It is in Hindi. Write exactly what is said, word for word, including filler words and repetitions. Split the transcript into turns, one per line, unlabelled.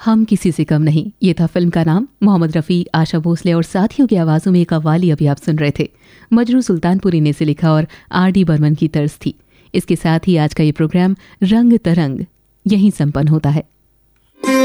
हम किसी से कम नहीं, ये था फिल्म का नाम। मोहम्मद रफ़ी, आशा भोसले और साथियों की आवाज़ों में कव्वाली अभी आप सुन रहे थे। मजरू सुल्तानपुरी ने इसे लिखा और आर डी बर्मन की तर्ज थी। इसके साथ ही आज का ये प्रोग्राम रंग तरंग यहीं संपन्न होता है।